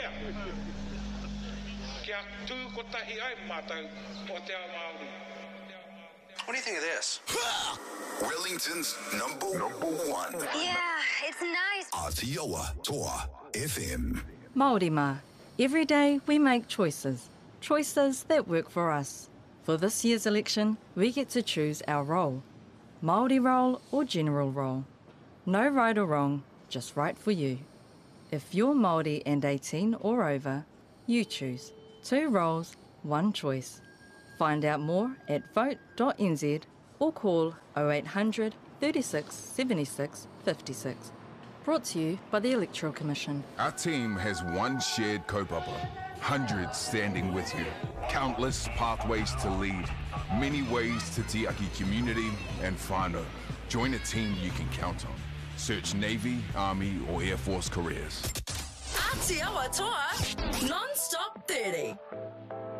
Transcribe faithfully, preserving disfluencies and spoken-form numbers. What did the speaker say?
pea. Kia tū ko tahi ai mātou o te ao Māori. What do you think of this? Wellington's number, number one. Yeah, it's nice. Aotearoa Toa F M. Māori mā. Every day we make choices. Choices that work for us. For this year's election, we get to choose our role. Māori role or general role. No right or wrong, just right for you. If you're Māori and eighteen or over, you choose. Two roles, one choice. Find out more at vote dot n z or call oh eight hundred, thirty-six, seventy-six, fifty-six. Brought to you by the Electoral Commission. Our team has one shared kaupapa. Hundreds standing with you. Countless pathways to lead. Many ways to te aki community and whānau. Join a team you can count on. Search Navy, Army or Air Force careers. Aotearoa Toa, non-stop thirty.